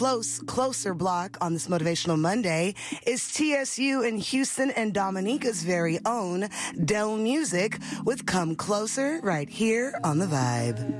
Closer block on this Motivational Monday is TSU in Houston and Dominica's very own Dell Music with Come Closer right here on The Vibe.